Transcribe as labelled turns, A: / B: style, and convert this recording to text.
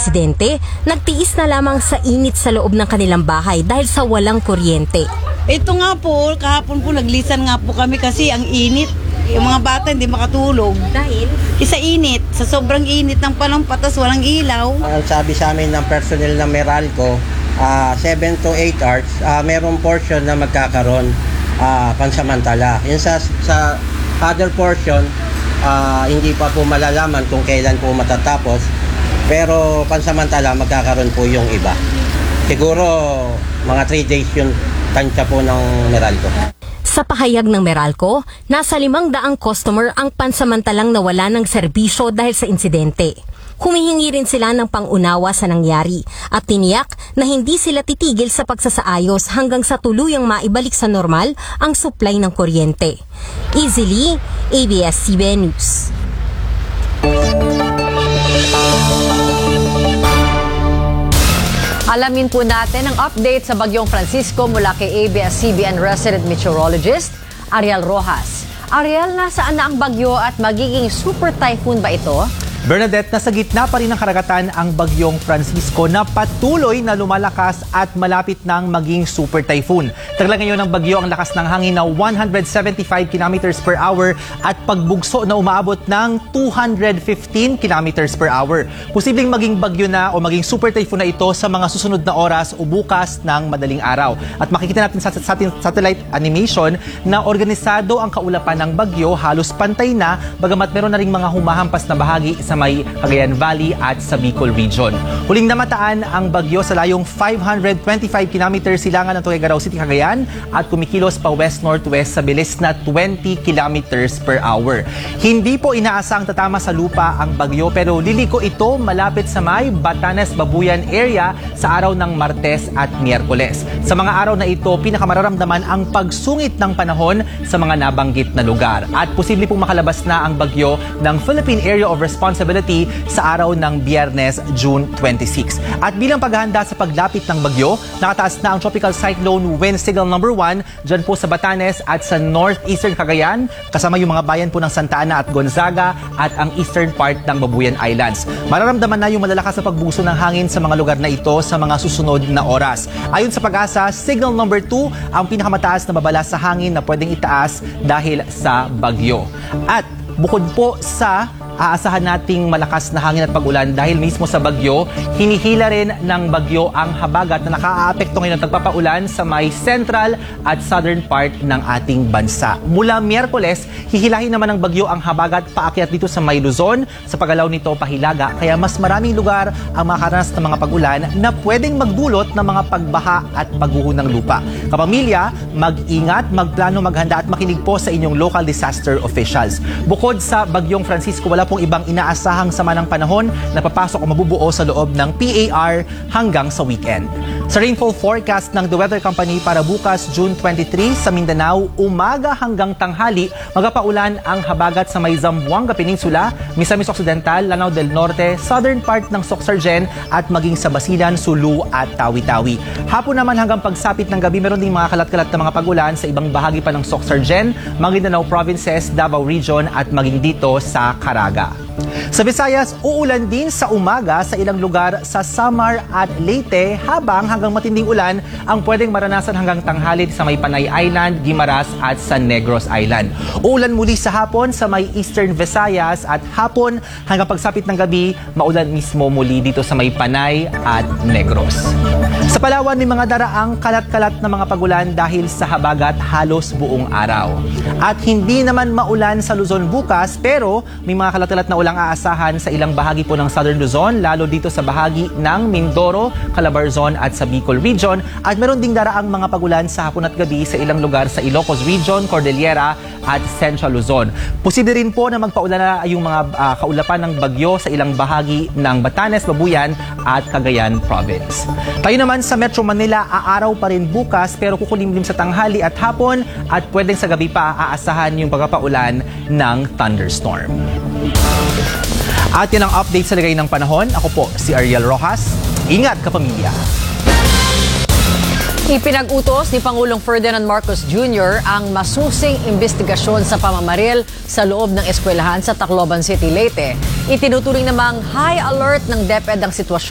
A: insidente, nagtiis na lamang sa init sa loob ng kanilang bahay dahil sa walang kuryente.
B: Ito nga po, kahapon po naglisan nga po kami kasi ang init. Yung mga bata hindi makatulog.
A: Dahil?
B: Isa init, sa sobrang init ng patas walang ilaw.
C: Ang sabi sa amin ng personnel ng Meralco, 7 to 8 hours, merong portion na magkakaroon pansamantala. Yun sa other portion, hindi pa po malalaman kung kailan po matatapos, pero pansamantala magkakaroon po yung iba. Siguro mga 3 days yung tansya po ng Meralco.
A: Sa pahayag ng Meralco, nasa 500 customer ang pansamantalang nawala ng serbisyo dahil sa insidente. Humihingi rin sila ng pangunawa sa nangyari at tiniyak na hindi sila titigil sa pagsasaayos hanggang sa tuluyang maibalik sa normal ang supply ng kuryente. Easily, ABS-CBN News.
D: Alamin po natin ang update sa Bagyong Francisco mula kay ABS-CBN resident meteorologist Ariel Rojas. Ariel, nasaan na ang bagyo at magiging super typhoon ba ito?
E: Bernadette, nasa gitna pa rin ng karagatan ang Bagyong Francisco na patuloy na lumalakas at malapit ng maging super typhoon. Tagla ngayon ng bagyo ang lakas ng hangin na 175 km per hour at pagbugso na umaabot ng 215 km per hour. Posibleng maging bagyo na o maging super typhoon na ito sa mga susunod na oras o bukas ng madaling araw. At makikita natin sa satellite animation na organisado ang kaulapan ng bagyo, halos pantay na, bagamat meron na ring mga humahampas na bahagi sa may Cagayan Valley at sa Bicol Region. Huling namataan ang bagyo sa layong 525 km silangan ng Tuguegarao City, Cagayan at kumikilos pa west-northwest sa bilis na 20 km per hour. Hindi po inaasang tatama sa lupa ang bagyo pero liliko ito malapit sa may Batanes-Babuyan area sa araw ng Martes at Miyerkules. Sa mga araw na ito, pinakamararamdaman ang pagsungit ng panahon sa mga nabanggit na lugar. At posible pong makalabas na ang bagyo ng Philippine Area of Responsibility sa araw ng Biyernes, June 26. At bilang paghahanda sa paglapit ng bagyo, nakataas na ang Tropical Cyclone Wind Signal number 1 dyan po sa Batanes at sa northeastern Cagayan, kasama yung mga bayan po ng Santa Ana at Gonzaga at ang eastern part ng Babuyan Islands. Mararamdaman na yung malalakas na pagbuso ng hangin sa mga lugar na ito sa mga susunod na oras. Ayon sa Pag-asa, Signal number 2 ang pinakamataas na babala sa hangin na pwedeng itaas dahil sa bagyo. At bukod po sa aasahan nating malakas na hangin at pag-ulan dahil mismo sa bagyo, hinihila rin ng bagyo ang habagat na nakaaapekto ngayon ng tagpapaulan sa may central at southern part ng ating bansa. Mula Miyerkules, hihilahin naman ng bagyo ang habagat paakyat dito sa may Luzon, sa paggalaw nito pahilaga, kaya mas maraming lugar ang makakaranas ng mga pag-ulan na pwedeng magdulot ng mga pagbaha at pagguho ng lupa. Kapamilya, mag-ingat, magplano, maghanda at makinig po sa inyong local disaster officials. Bukod sa Bagyong Francisco, wala pong ibang inaasahang sama ng panahon na papasok o mabubuo sa loob ng PAR hanggang sa weekend. Sa rainfall forecast ng The Weather Company para bukas June 23 sa Mindanao, umaga hanggang tanghali, magpapaulan ang habagat sa may Zamboanga Peninsula, Misamis Occidental, Lanao del Norte, southern part ng Soc-Sargen at maging sa Basilan, Sulu at Tawi-Tawi. Hapon naman hanggang pagsapit ng gabi, meron ding mga kalat-kalat na mga pagulan sa ibang bahagi pa ng Soc-Sargen, Maguindanao Provinces, Davao Region at maging dito sa Caraga. Sa Visayas, uulan din sa umaga sa ilang lugar sa Samar at Leyte habang hanggang matinding ulan ang pwedeng maranasan hanggang tanghali sa may Panay Island, Guimaras at San Negros Island. Uulan muli sa hapon sa may Eastern Visayas at hapon hanggang pagsapit ng gabi, maulan mismo muli dito sa may Panay at Negros. Sa Palawan, may mga daraang kalat-kalat na mga pagulan dahil sa habagat halos buong araw. At hindi naman maulan sa Luzon bukas pero may mga kalat-kalat na ulang aasahan sa ilang bahagi po ng Southern Luzon, lalo dito sa bahagi ng Mindoro, Calabarzon at sa Bicol Region. At meron ding daraang mga pagulan sa hapon at gabi sa ilang lugar sa Ilocos Region, Cordillera at Central Luzon. Posible rin po na magpaulan na yung mga kaulapan ng bagyo sa ilang bahagi ng Batanes, Babuyan at Cagayan Province. Tayo naman sa Metro Manila, aaraw pa rin bukas pero kukulimlim sa tanghali at hapon at pwedeng sa gabi pa aasahan yung pagpapaulan ng thunderstorm. At yan ang update sa lagay ng panahon. Ako po si Ariel Rojas. Ingat kapamilya!
D: Ipinag-utos ni Pangulong Ferdinand Marcos Jr. ang masusing investigasyon sa pamamaril sa loob ng eskwelahan sa Tacloban City, Leyte. Itinuturing namang high alert ng DepEd ang sitwasyon